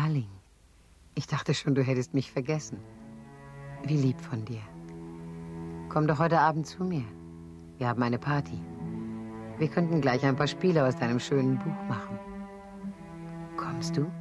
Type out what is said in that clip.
Darling, ich dachte schon, du hättest mich vergessen. Wie lieb von dir. Komm doch heute Abend zu mir. Wir haben eine Party. Wir könnten gleich ein paar Spiele aus deinem schönen Buch machen. Kommst du?